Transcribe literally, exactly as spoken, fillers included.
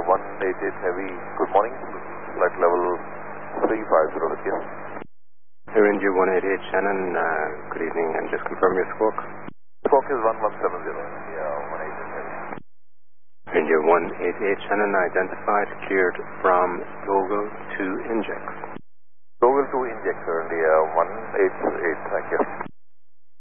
one eight eight Heavy, good morning. Flight level three five zero with you. Ranger one eight eight Shannon, uh, good evening, and just confirm your squawk. Squawk is one one seven zero. Yeah, one eight eight Heavy. Ranger one eight eight Shannon, identified, cleared from